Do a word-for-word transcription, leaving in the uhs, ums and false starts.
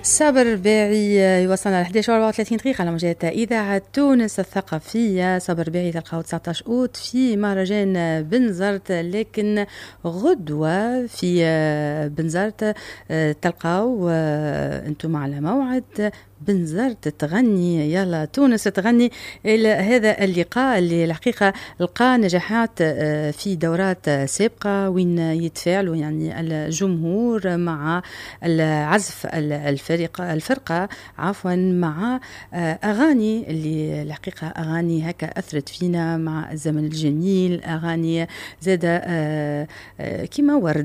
صابر باعي يوصلنا ل إحدى عشر وأربعة وثلاثين دقيقة على موجات إذاعة تونس الثقافية. صابر باعي تلقاو تسعة عشر أوت في مهرجان بنزرت، لكن غدوة في بنزرت تلقاو أنتم على موعد بنزرت تغني. يلا تونس تغني. هذا اللقاء اللي الحقيقة لقى نجاحات في دورات سابقة وين يتفاعلوا يعني الجمهور مع العزف الفرقة الفرقة عفوا مع أغاني اللي الحقيقة أغاني هكا أثرت فينا مع الزمن الجميل، أغاني زادة كما ورد